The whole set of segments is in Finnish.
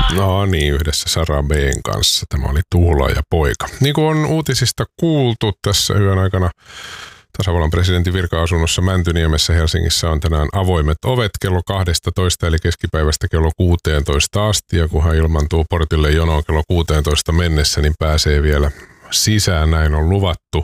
No niin, yhdessä Sara B:n kanssa. Tämä oli Tuhlaaja poika. Niin kuin on uutisista kuultu tässä yön aikana, tasavallan presidentin virka-asunnossa Mäntyniemessä Helsingissä on tänään avoimet ovet kello 12 eli keskipäivästä kello 16 asti. Ja kun hän ilmantuu portille jonoon kello 16 mennessä, niin pääsee vielä sisään. Näin on luvattu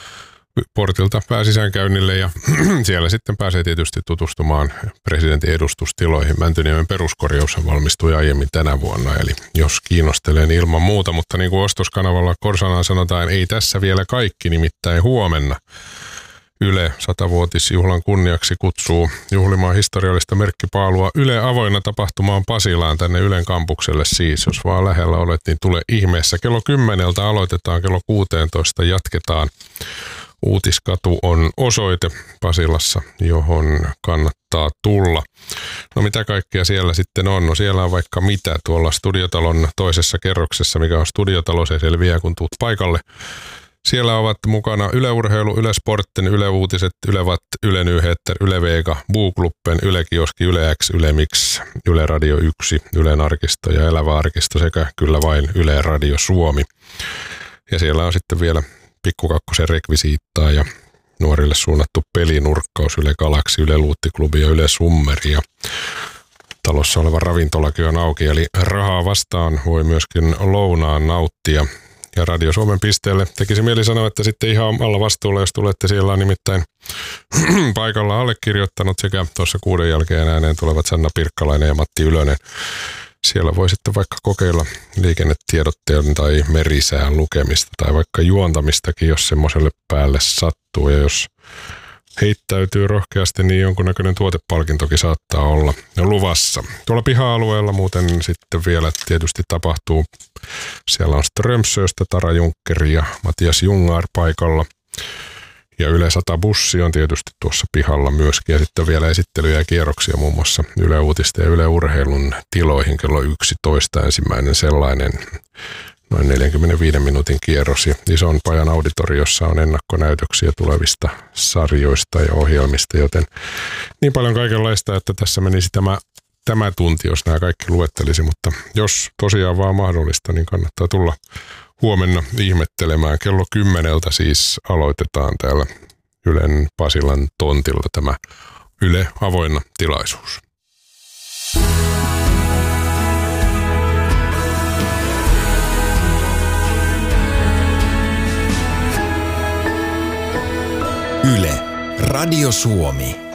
portilta pääsisäänkäynnille ja siellä sitten pääsee tietysti tutustumaan presidentin edustustiloihin. Mäntyniemen peruskorjaus valmistui aiemmin tänä vuonna, eli jos kiinnostelee, niin ilman muuta. Mutta niin kuin ostoskanavalla Korsanaan sanotaan, ei tässä vielä kaikki, nimittäin huomenna Yle 100-vuotisjuhlan kunniaksi kutsuu juhlimaan historiallista merkkipaalua Yle avoinna tapahtumaan Pasilaan tänne Ylen kampukselle siis. Jos vaan lähellä olet, niin tule ihmeessä. Kello 10 aloitetaan, kello 16 jatketaan. Uutiskatu on osoite Pasilassa, johon kannattaa tulla. No mitä kaikkea siellä sitten on? No siellä on vaikka mitä tuolla studiotalon toisessa kerroksessa, mikä on studiotalo, se selviää kun tuut paikalle. Siellä ovat mukana Yle Urheilu, Yle Sportten, Yle Uutiset, Yle Vatt, Yle Nyheter, Yle Vega, Bookluppen, Yle Kioski, Yle X, Yle Mix, Yle Radio 1, Ylen arkisto ja Elävä arkisto sekä kyllä vain Yle Radio Suomi. Ja siellä on sitten vielä Pikkukakkosen rekvisiittaa ja nuorille suunnattu pelinurkkaus, Yle Galaxy, Yle Luuttiklubi ja Yle Summeri. Ja talossa oleva ravintolakin on auki, eli rahaa vastaan voi myöskin lounaan nauttia. Ja Radio Suomen pisteelle tekisi mieli sanoa, että sitten ihan alla vastuulla, jos tulette, siellä on nimittäin paikalla allekirjoittanut sekä tuossa 6 jälkeen ääneen tulevat Sanna Pirkkalainen ja Matti Ylönen. Siellä voi sitten vaikka kokeilla liikennetiedotteen tai merisään lukemista tai vaikka juontamistakin, jos semmoiselle päälle sattuu. Ja jos heittäytyy rohkeasti, niin jonkunnäköinen tuotepalkintokin saattaa olla luvassa. Tuolla piha-alueella muuten sitten vielä tietysti tapahtuu. Siellä on Strömsöstä Tara Juncker ja Matias Jungar paikalla. Ja Yle 100 bussi on tietysti tuossa pihalla myöskin. Ja sitten vielä esittelyjä ja kierroksia muun muassa Yle Uutisten ja Yle Urheilun tiloihin kello 11 ensimmäinen sellainen noin 45 minuutin kierros. Ja ison pajan auditoriossa on ennakkonäytöksiä tulevista sarjoista ja ohjelmista, joten niin paljon kaikenlaista, että tässä menisi tämä tunti, jos nämä kaikki luettelisi. Mutta jos tosiaan vaan mahdollista, niin kannattaa tulla huomenna ihmettelemään. Kello 10 siis aloitetaan täällä Ylen Pasilan tontilla tämä Yle avoinna tilaisuus. Yle, Radio Suomi.